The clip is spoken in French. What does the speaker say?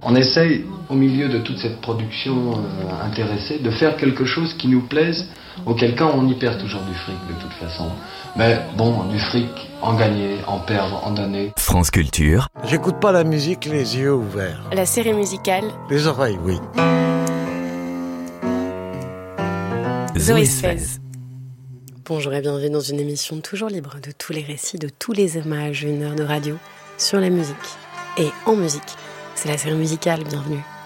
On essaye, au milieu de toute cette production intéressée, de faire quelque chose qui nous plaise, auquel cas on y perd toujours du fric de toute façon. Mais bon, du fric, en gagner, en perdre, en donner. France Culture. J'écoute pas la musique les yeux ouverts. La série musicale. Les oreilles, oui. Zoé Sfez. Bonjour et bienvenue dans une émission toujours libre de tous les récits, de tous les hommages, une heure de radio sur la musique. Et en musique, c'est la série musicale, bienvenue.